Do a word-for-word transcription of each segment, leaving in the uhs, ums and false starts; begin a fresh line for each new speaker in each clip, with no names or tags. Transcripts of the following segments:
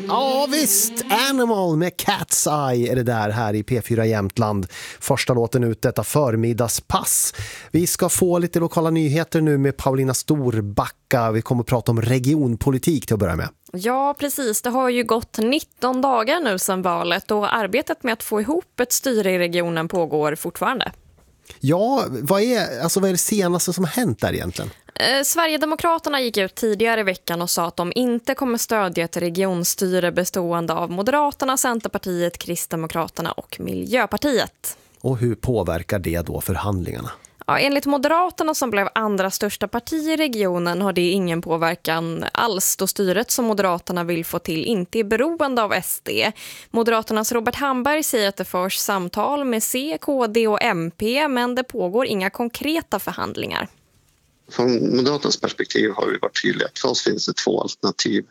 Ja visst, Animal med Cat's Eye är det där här i P fyra Jämtland. Första låten ut detta förmiddagspass. Vi ska få lite lokala nyheter nu med Paulina Storbacka. Vi kommer att prata om regionpolitik till att börja med.
Ja, precis. Det har ju gått nitton dagar nu sedan valet och arbetet med att få ihop ett styre i regionen pågår fortfarande.
Ja, vad är, alltså vad är det senaste som har hänt där egentligen?
Eh, Sverigedemokraterna gick ut tidigare i veckan och sa att de inte kommer stödja ett regionstyre bestående av Moderaterna, Centerpartiet, Kristdemokraterna och Miljöpartiet.
Och hur påverkar det då förhandlingarna?
Ja, enligt Moderaterna som blev andra största parti i regionen har det ingen påverkan alls då styret som Moderaterna vill få till inte är beroende av S D. Moderaternas Robert Hamberg säger att det förs samtal med C, K D och M P men det pågår inga konkreta förhandlingar.
Från Moderaternas perspektiv har vi varit tydliga att för oss finns det två alternativ.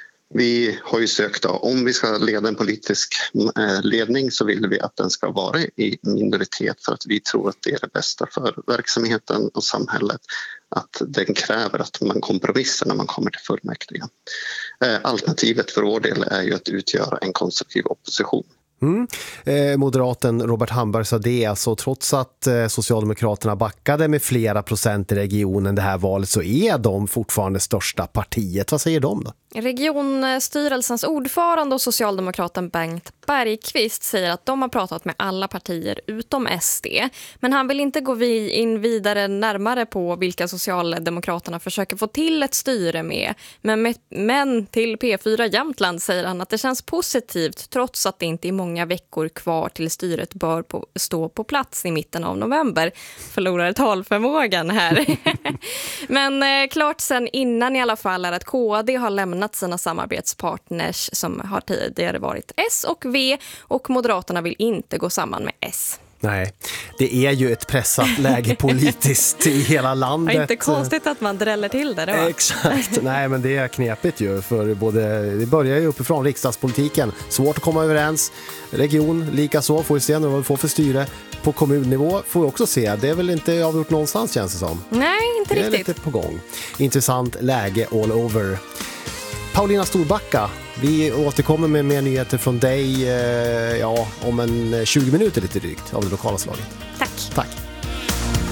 Vi har ju sökt om vi ska leda en politisk ledning så vill vi att den ska vara i minoritet för att vi tror att det är det bästa för verksamheten och samhället. Att den kräver att man kompromissar när man kommer till fullmäktige. Alternativet för vår del är ju att utgöra en konstruktiv opposition.
Mm. Eh, moderaten Robert Hamberg sa det, alltså trots att eh, Socialdemokraterna backade med flera procent i regionen det här valet så är de fortfarande största partiet. Vad säger de då?
Regionstyrelsens ordförande och socialdemokraten Bengt Bergqvist säger att de har pratat med alla partier utom S D. Men han vill inte gå in vidare närmare på vilka Socialdemokraterna försöker få till ett styre med. Men, med, men till P fyra Jämtland säger han att det känns positivt trots att det inte är många veckor kvar till styret bör på, stå på plats i mitten av november. Förlorar talförmågan här. Men eh, klart sen innan i alla fall är att K D har lämnat sina samarbetspartners som har tidigare varit S och V och Moderaterna vill inte gå samman med S.
Nej, det är ju ett pressat läge politiskt i hela landet.
Det är inte konstigt att man dräller till det då.
Exakt, nej men det är knepigt ju för både, det börjar ju uppifrån riksdagspolitiken. Svårt att komma överens, region lika så får vi se vad vi får för styre. På kommunnivå får vi också se, det är väl inte avgjort någonstans känns det som.
Nej, inte
det
riktigt.
Det är lite på gång. Intressant läge all over. Paulina Storbacka, vi återkommer med mer nyheter från dig eh, ja, om en tjugo minuter lite drygt av det lokala slaget.
Tack.
Tack.